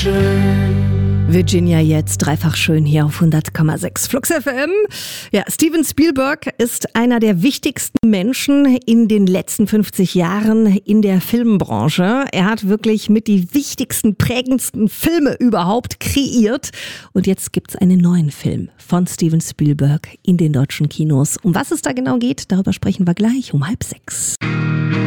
schön. Virginia jetzt dreifach schön hier auf 100,6 Flux FM. Ja, Steven Spielberg ist einer der wichtigsten Menschen in den letzten 50 Jahren in der Filmbranche. Er hat wirklich mit die wichtigsten, prägendsten Filme überhaupt kreiert. Und jetzt gibt's einen neuen Film von Steven Spielberg in den deutschen Kinos. Um was es da genau geht, darüber sprechen wir gleich um 5:30.